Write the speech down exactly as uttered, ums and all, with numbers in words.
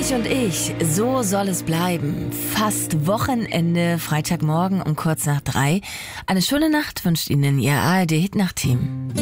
Dich und ich, so soll es bleiben. Fast Wochenende, Freitagmorgen um kurz nach drei. Eine schöne Nacht wünscht Ihnen Ihr A R D-Hit-Nacht-Team.